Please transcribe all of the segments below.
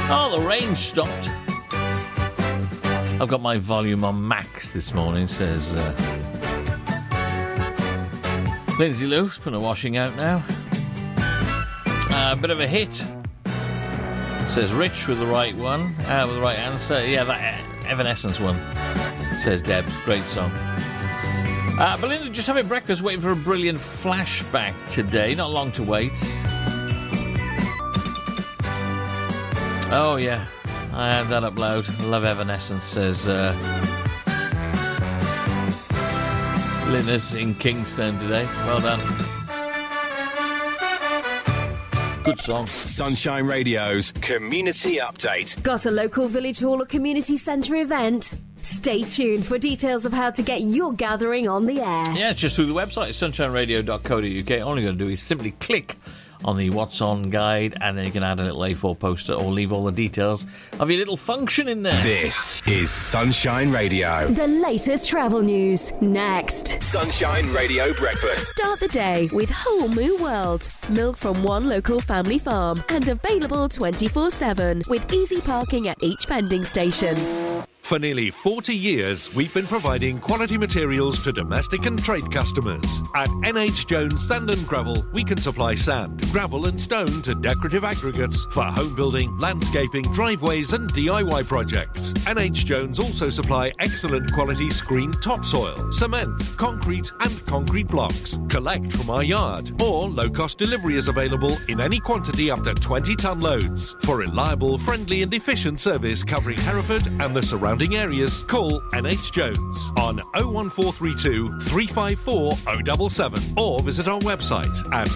Oh, the rain stopped. I've got my volume on max this morning, says Lindsay Luke's putting a washing out now. A bit of a hit, says Rich with the right one, with the right answer. Yeah, that Evanescence one, says Debs. Great song. Belinda, just having breakfast, waiting for a brilliant flashback today. Not long to wait. Oh, yeah. I had that up loud. Love Evanescence, says Linus in Kingston today. Well done. Good song. Sunshine Radio's Community Update. Got a local village hall or community centre event? Stay tuned for details of how to get your gathering on the air. Yeah, it's just through the website, sunshineradio.co.uk. All you got to do is simply click on the What's On guide, and then you can add a little A4 poster or leave all the details of your little function in there. This is Sunshine Radio. The latest travel news, next. Sunshine Radio Breakfast. Start the day with Whole Moo World. Milk from one local family farm and available 24/7 with easy parking at each vending station. For nearly 40 years, we've been providing quality materials to domestic and trade customers. At NH Jones Sand and Gravel, we can supply sand, gravel and stone to decorative aggregates for home building, landscaping, driveways and DIY projects. NH Jones also supply excellent quality screened topsoil, cement, concrete and concrete blocks. Collect from our yard, or low-cost delivery is available in any quantity up to 20-tonne loads. For reliable, friendly and efficient service covering Hereford and the surrounding areas, call NH Jones on 01432 354 077 or visit our website at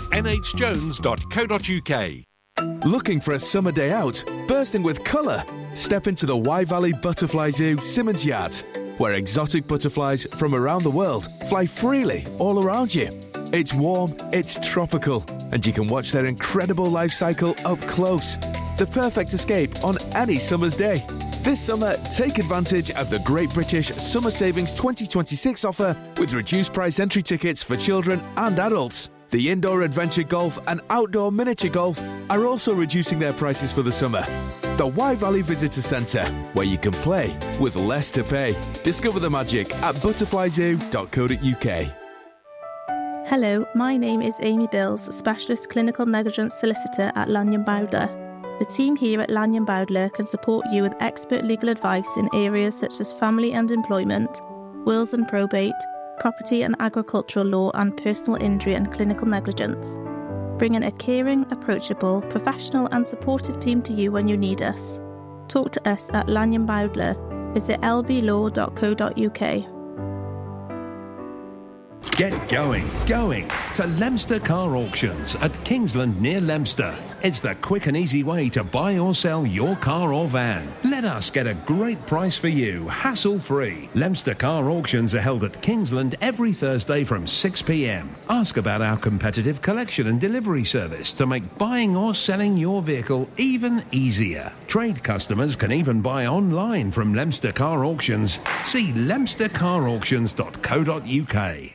nhjones.co.uk. Looking for a summer day out, bursting with colour? Step into the Wye Valley Butterfly Zoo, Simmons Yard, where exotic butterflies from around the world fly freely all around you. It's warm, it's tropical, and you can watch their incredible life cycle up close. The perfect escape on any summer's day. This summer, take advantage of the Great British Summer Savings 2026 offer with reduced price entry tickets for children and adults. The indoor adventure golf and outdoor miniature golf are also reducing their prices for the summer. The Wye Valley Visitor Centre, where you can play with less to pay. Discover the magic at butterflyzoo.co.uk. Hello, my name is Amy Bills, Specialist Clinical Negligence Solicitor at Lanyon Bowdler. The team here at Lanyon Bowdler can support you with expert legal advice in areas such as family and employment, wills and probate, property and agricultural law, and personal injury and clinical negligence. Bringing a caring, approachable, professional and supportive team to you when you need us. Talk to us at Lanyon Bowdler. Visit lblaw.co.uk. Get going to Leominster Car Auctions at Kingsland near Leominster. It's the quick and easy way to buy or sell your car or van. Let us get a great price for you, hassle-free. Leominster Car Auctions are held at Kingsland every Thursday from 6 p.m. Ask about our competitive collection and delivery service to make buying or selling your vehicle even easier. Trade customers can even buy online from Leominster Car Auctions. See leominstercarauctions.co.uk.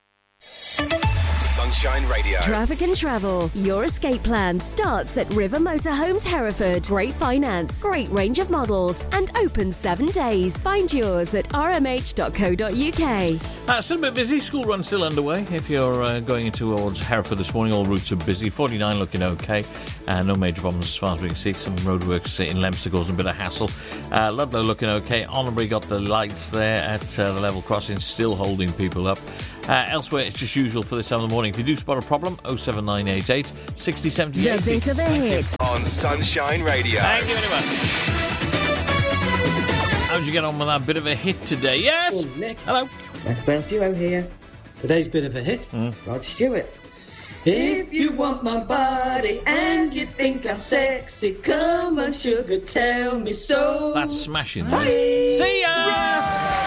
Sunshine Radio. Traffic and travel. Your escape plan starts at River Motorhomes Hereford. Great finance, great range of models, and open 7 days. Find yours at rmh.co.uk. Still a bit busy. School run still underway. If you're going towards Hereford this morning, all routes are busy. 49 looking okay. No major problems as far as we can see. Some roadworks in Leominster causing a bit of hassle. Ludlow looking okay. Honorbury got the lights there at the level crossing, still holding people up. Elsewhere, it's just usual for this time of the morning. If you do spot a problem, 07988 60 70 80. The bit of a hit. On Sunshine Radio. Thank you very much. How'd you get on with that bit of a hit today? Yes? Oh, Nick. Hello. Express Duo here. Today's bit of a hit, Rod Stewart. If you want my body and you think I'm sexy, come on, sugar, tell me so. That's smashing. Bye. See ya!